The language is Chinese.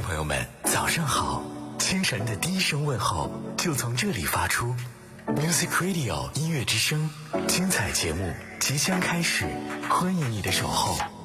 朋友们，早上好！清晨的第一声问候就从这里发出。Music Radio 音乐之声，精彩节目即将开始，欢迎你的守候。